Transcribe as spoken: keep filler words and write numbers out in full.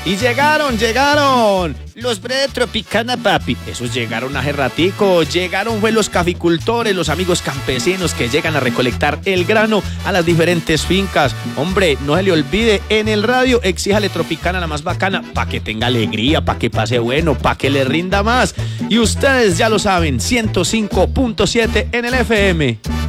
Y llegaron, llegaron los Bre Tropicana, papi. Esos llegaron hace ratico. Llegaron fue los caficultores, los amigos campesinos que llegan a recolectar el grano a las diferentes fincas. Hombre, no se le olvide, en el radio exíjale Tropicana, la más bacana, pa' que tenga alegría, pa' que pase bueno, pa' que le rinda más. Y ustedes ya lo saben, ciento cinco punto siete en el F M.